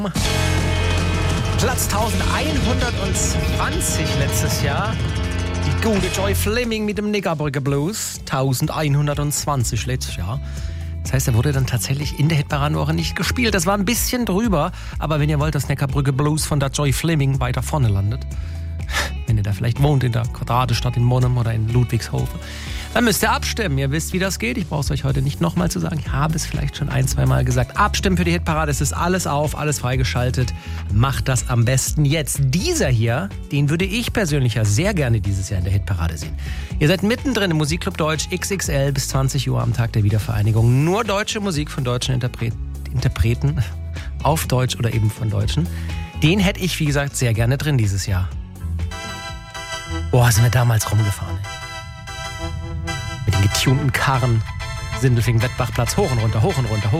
Platz 1120 letztes Jahr. Die gute Joy Fleming mit dem Neckarbrücke Blues. 1120 letztes Jahr. Das heißt, er wurde dann tatsächlich in der Hitparadenwoche nicht gespielt. Das war ein bisschen drüber. Aber wenn ihr wollt, dass Neckarbrücke Blues von der Joy Fleming weiter vorne landet, wenn ihr da vielleicht wohnt in der Quadratestadt in Monum oder in Ludwigshofen, dann müsst ihr abstimmen. Ihr wisst, wie das geht. Ich brauche es euch heute nicht nochmal zu sagen. Ich habe es vielleicht schon 1-2 Mal gesagt. Abstimmen für die Hitparade. Es ist alles auf, alles freigeschaltet. Macht das am besten jetzt. Dieser hier, den würde ich persönlich ja sehr gerne dieses Jahr in der Hitparade sehen. Ihr seid mittendrin im Musikclub Deutsch XXL bis 20 Uhr am Tag der Wiedervereinigung. Nur deutsche Musik von deutschen Interpreten auf Deutsch oder eben von Deutschen. Den hätte ich, wie gesagt, sehr gerne drin dieses Jahr. Boah, sind wir damals rumgefahren. Mit den getunten Karren. Sindelfingen, Wettbachplatz, hoch und runter, hoch und runter, hoch.